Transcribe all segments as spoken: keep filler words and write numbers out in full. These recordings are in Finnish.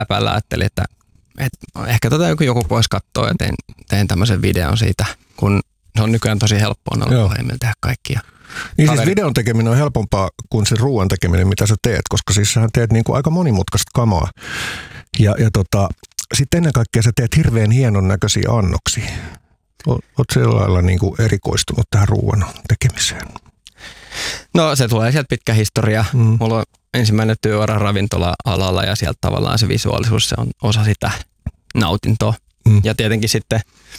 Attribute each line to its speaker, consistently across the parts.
Speaker 1: läpällä ajattelin, että, että ehkä tätä joku, joku voisi katsoa ja tein, tein tämmöisen videon siitä, kun se on nykyään tosi helppoa noilla puhelimilla tehdä kaikkia.
Speaker 2: Niin siis videon tekeminen on helpompaa kuin se ruoan tekeminen, mitä sä teet, koska siis sähän teet niin kuin aika monimutkaista kamaa. Ja, ja tota, sitten ennen kaikkea sä teet hirveän hienon näköisiä annoksia. Oot sillä lailla niin kuin erikoistunut tähän ruoan tekemiseen?
Speaker 1: No se tulee sieltä pitkä historia. Mm. Mulla on ensimmäinen työura ravintola-alalla ja sieltä tavallaan se visuaalisuus se on osa sitä nautintoa. Mm. Ja tietenkin sitten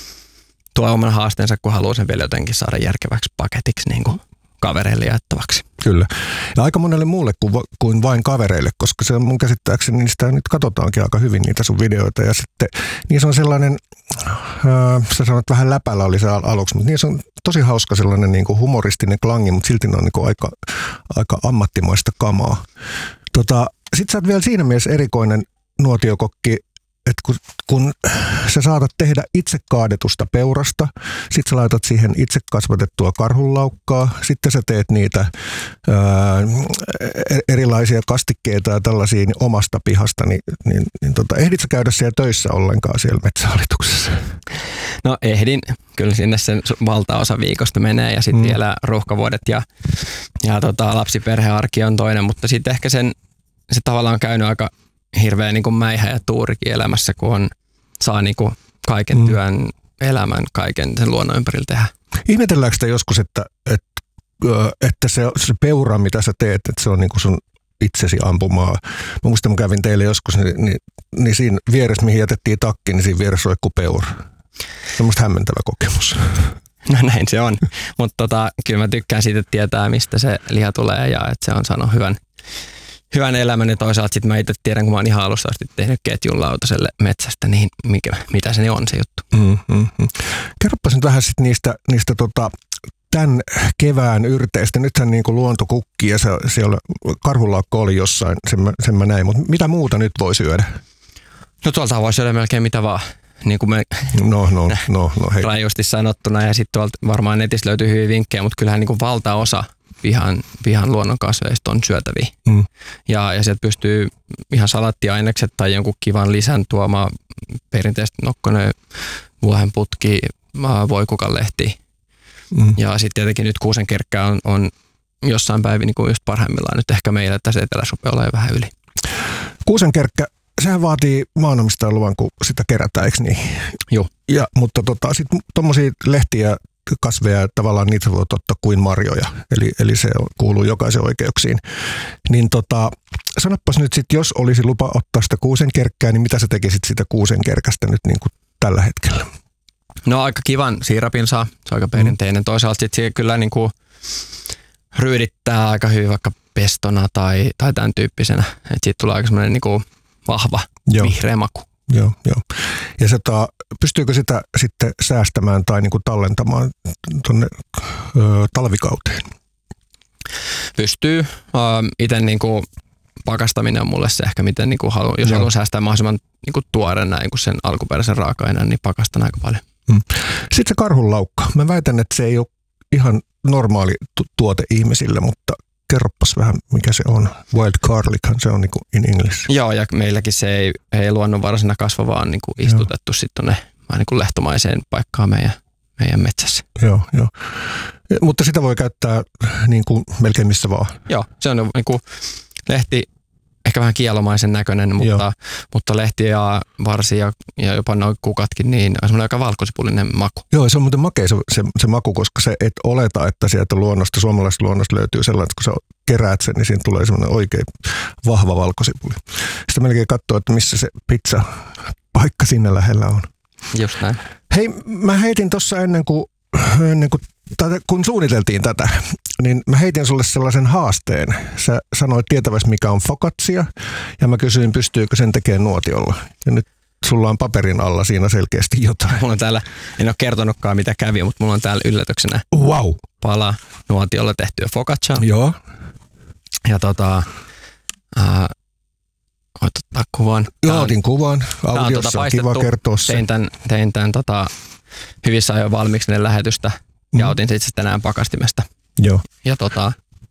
Speaker 1: tuo oman haasteensa, kun haluaa sen vielä jotenkin saada järkeväksi paketiksi niin kuin kavereille jaettavaksi.
Speaker 2: Kyllä. Ja aika monelle muulle kuin, kuin vain kavereille, koska se on mun käsittääkseni, niin sitä nyt katsotaankin aika hyvin niitä sun videoita. Ja sitten niissä on sellainen, äh, sä sanot vähän läpällä oli se aluksi, mutta niissä on tosi hauska sellainen niin kuin humoristinen klangi, mutta silti ne on niin kuin aika, aika ammattimaista kamaa. Tota, sitten sä oot vielä siinä mielessä erikoinen nuotiokokki, että kun, kun sä saatat tehdä itse kaadetusta peurasta, sit sä laitat siihen itse kasvatettua karhunlaukkaa, sitten sä teet niitä ää, erilaisia kastikkeita ja tällaisia niin omasta pihasta, niin, niin, niin tota, ehdit sä käydä siellä töissä ollenkaan siellä Metsähallituksessa?
Speaker 1: No ehdin, kyllä sinne sen valtaosa viikosta menee ja sitten mm. vielä ruuhkavuodet ja, ja tota, lapsiperhearki on toinen, mutta sitten ehkä sen, se tavallaan on käynyt aika hirveä niin kuin mäihä ja tuurikin elämässä, kun on, saa niin kuin kaiken mm. työn, elämän, kaiken sen luonnon ympärillä tehdä.
Speaker 2: Ihmetelläänkö sitä joskus, että, että, että se, se peura, mitä sä teet, että se on niin kuin sun itsesi ampumaa. Mä muistan, mä kävin teille joskus, niin, niin, niin siinä vieressä, mihin jätettiin takki, niin siinä vieressä roikkuu peura. Se on musta hämmentävä kokemus.
Speaker 1: No näin se on, mutta tota, kyllä mä tykkään siitä, että tietää, mistä se liha tulee ja että se on saanut hyvän Hyvän elämän ja toisaalta sitten mä itse tiedän, kun mä oon ihan alusta asti tehnyt ketjun lautaselle metsästä, niin mikä, mitä se on se juttu.
Speaker 2: Mm, mm, mm. Kerropas nyt vähän sit niistä, niistä tota, tämän kevään yrteistä. Nythän niin kuin luonto kukkii ja se, siellä karhunlaukko oli jossain, sen mä, sen mä näin, mutta mitä muuta nyt voi syödä?
Speaker 1: No tuolta voi syödä melkein mitä vaan. Niin kuin me
Speaker 2: no, no, no, no, hei.
Speaker 1: rajusti sanottuna ja sitten tuolta varmaan netistä löytyy hyviä vinkkejä, mutta kyllähän niin kuin valtaosa Pihan, pihan luonnonkasveista on syötäviä. Mm. Ja, ja sieltä pystyy ihan salattiainekset tai jonkun kivan lisän tuomaan perinteisesti nokkonen, vuohenputki, voikukanlehti. Mm. Ja sitten tietenkin nyt kuusenkerkkä on, on jossain päivin niin kuin just parhaimmillaan. Nyt ehkä meillä tässä etelässä rupeaa olemaan vähän yli.
Speaker 2: Kuusenkerkkä, sehän vaatii maanomistajan luvan, kun sitä kerätään, eikö niin?
Speaker 1: Joo.
Speaker 2: Ja, mutta tota, sitten tuommoisia lehtiä, kasveja, tavallaan niitä voi ottaa kuin marjoja, eli, eli se kuuluu jokaisen oikeuksiin. Niin tota, sanoppas nyt sitten, jos olisi lupa ottaa sitä kuusenkerkkää, niin mitä sä tekisit sitä kuusenkerkästä nyt niin kuin tällä hetkellä?
Speaker 1: No aika kivan siirapin saa, se on aika perinteinen. Mm. Toisaalta sitten se kyllä niin kuin ryydittää aika hyvin vaikka pestona tai, tai tämän tyyppisenä, että siitä tulee aika semmoinen niin kuin vahva, Joo. vihreä maku.
Speaker 2: Joo, joo. Ja se, ta, pystyykö sitä sitten säästämään tai niinku tallentamaan tuonne talvikauteen?
Speaker 1: Pystyy. Uh, Itse niinku pakastaminen on mulle se ehkä, miten niinku halu, jos haluan säästää mahdollisimman niinku tuoreena niin kuin sen alkuperäisen raaka-aineen, niin pakastan aika paljon.
Speaker 2: Hmm. Sitten se karhunlaukka. Mä väitän, että se ei ole ihan normaali tu- tuote ihmisille, mutta kerroppas vähän, mikä se on. Wild garlichan se on niin kuin in English.
Speaker 1: Joo, ja meilläkin se ei, ei luonnonvaraisena kasva, vaan niin kuin istutettu sitten tuonne niin kuin lehtomaiseen paikkaan meidän, meidän metsässä.
Speaker 2: Joo, joo. Mutta sitä voi käyttää niin kuin melkein missä vaan.
Speaker 1: Joo, se on niin kuin lehti, ehkä vähän kielomaisen näköinen, mutta, mutta lehti ja varsi ja, ja jopa nuo kukatkin, niin on semmoinen aika valkosipullinen maku.
Speaker 2: Joo, se on muuten makea se, se, se maku, koska se et oleta, että sieltä luonnosta, suomalaisesta luonnosta löytyy sellainen, että kun sä keräät sen, niin siinä tulee semmoinen oikein vahva valkosipuli. Sitten melkein katsoo, että missä se pizza paikka sinne lähellä on.
Speaker 1: Just näin.
Speaker 2: Hei, mä heitin tuossa ennen kuin, ennen kuin tätä, kun suunniteltiin tätä, niin mä heitin sulle sellaisen haasteen. Sä sanoit tietävästi, mikä on focaccia, ja mä kysyin, pystyykö sen tekemään nuotiolla. Ja nyt sulla on paperin alla siinä selkeästi jotain.
Speaker 1: Mulla on täällä, en ole kertonutkaan mitä kävi, mutta mulla on täällä yllätyksenä
Speaker 2: wow.
Speaker 1: pala nuotiolla tehtyä focaccia.
Speaker 2: Joo.
Speaker 1: Ja tota, äh, voit ottaa kuvan.
Speaker 2: Joo, otin kuvan. Audiossa
Speaker 1: tota
Speaker 2: on kiva kertoa se.
Speaker 1: Tein tämän, tein tämän tota, hyvissä ajoin valmiiksi lähetystä ja mm. otin se itse tänään pakastimesta.
Speaker 2: Joo.
Speaker 1: Ja tota,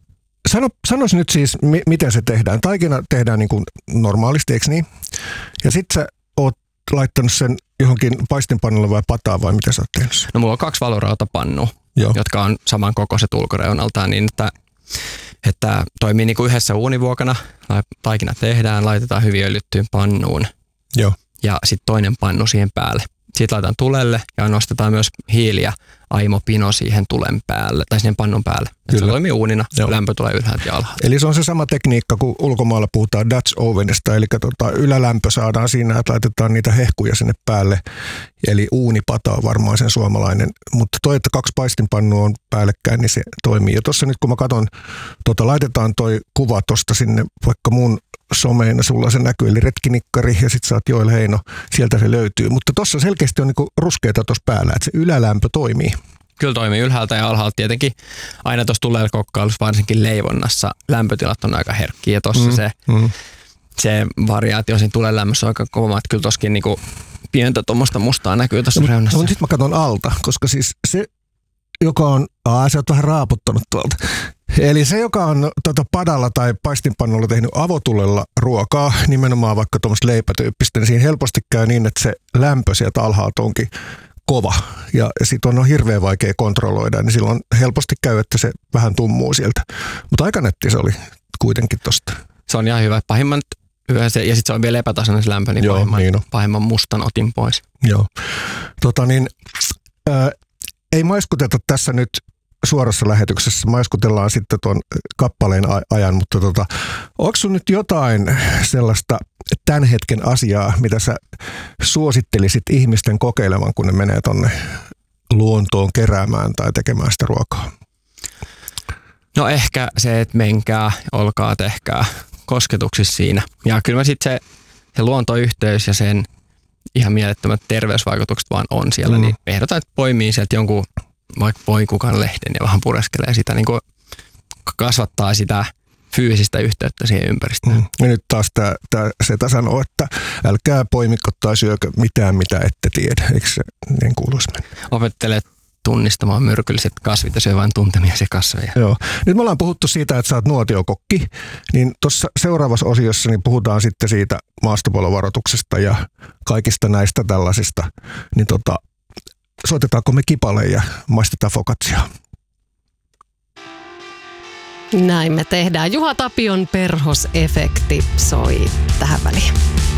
Speaker 2: Sano, sanois nyt siis, mi- miten se tehdään. Taikina tehdään niin kuin normaalisti, eikö niin? Ja sit sä oot laittanut sen johonkin paistinpannulle vai pataan vai mitä sä oot tehnyt sen?
Speaker 1: No mulla on kaksi valurautapannua,
Speaker 2: Joo.
Speaker 1: jotka on samankokoiset ulkoreunaltaan niin, että, että toimii niin kuin yhdessä uunivuokana. Taikina tehdään, laitetaan hyvin öljyttyyn pannuun.
Speaker 2: Joo.
Speaker 1: Ja sitten toinen pannu siihen päälle. Sitten laitetaan tulelle ja nostetaan myös hiili ja aimopino siihen tulen päälle tai siihen pannun päälle. Se toimii uunina, Joo. lämpö tulee ylhäältä ja alhaalta.
Speaker 2: Eli se on se sama tekniikka, kun ulkomailla puhutaan Dutch ovenista, eli tota, ylälämpö saadaan siinä, että laitetaan niitä hehkuja sinne päälle. Eli uunipata on varmaan sen suomalainen, mutta toi, että kaksi paistinpannua on päällekkäin, niin se toimii. Ja tuossa nyt kun mä katson, tota, laitetaan toi kuva tuosta sinne, vaikka mun someina sulla se näkyy, eli retkinikkari ja sit sä oot Joel Heino, sieltä se löytyy. Mutta tuossa selkeästi on niinku ruskeita tuossa päällä, että se ylälämpö toimii.
Speaker 1: Kyllä toimii ylhäältä ja alhaalta tietenkin. Aina tuossa tulella kokkailussa, varsinkin leivonnassa, lämpötilat on aika herkkiä. Ja tuossa mm, se, mm. se variaatio siinä tulen lämmössä on aika kova, että kyllä toskin niinku pientä tuommoista mustaa näkyy tuossa no, reunassa.
Speaker 2: No, sitten mä katson alta, koska siis se, joka on, aa sä oot vähän raaputtanut tuolta. Eli se, joka on tuota, padalla tai paistinpannulla tehnyt avotulella ruokaa, nimenomaan vaikka tuommoista leipätyyppistä, niin siinä helposti käy niin, että se lämpö sieltä alhaalta onkin kova ja, ja sit on, on hirveän vaikea kontrolloida, niin silloin helposti käy, että se vähän tummuu sieltä. Mutta aika nätti se oli kuitenkin tosta.
Speaker 1: Se on ihan hyvä. Pahimman yhdessä, ja sitten se on vielä epätasainen se lämpö, niin, Joo, pahimman, niin pahimman mustan otin pois.
Speaker 2: Joo. Tota niin, ää, ei maiskuteta tässä nyt suorassa lähetyksessä, maiskutellaan sitten tuon kappaleen ajan, mutta tota, onko sun nyt jotain sellaista tämän hetken asiaa, mitä sä suosittelisit ihmisten kokeilevan, kun ne menee tonne luontoon keräämään tai tekemään sitä ruokaa?
Speaker 1: No ehkä se, että menkää, olkaa, tehkää kosketuksissa siinä. Ja kyllä mä sitten se, se luontoyhteys ja sen ihan mielettömät terveysvaikutukset vaan on siellä, mm. niin ehdotan, että poimii sieltä jonkun vaikka voikukan lehden ja vähän pureskelee sitä, niin kuin kasvattaa sitä fyysistä yhteyttä siihen ympäristöön. Mm.
Speaker 2: Ja nyt taas tää, tää Seta sanoo, että älkää poimikko tai syökö mitään, mitä ette tiedä. Eikö se niin kuuluisi mennä?
Speaker 1: Opettele tunnistamaan myrkylliset kasvit ja syö vain tuntemiasi kasveja.
Speaker 2: Joo. Nyt me ollaan puhuttu siitä, että sä oot nuotiokokki, niin tuossa seuraavassa osiossa niin puhutaan sitten siitä maastopalovaroituksesta ja kaikista näistä tällaisista. Niin tota, soitetaanko me kipale ja maistetaan focacciaa?
Speaker 3: Näin me tehdään. Juha Tapion perhosefekti soi tähän väliin.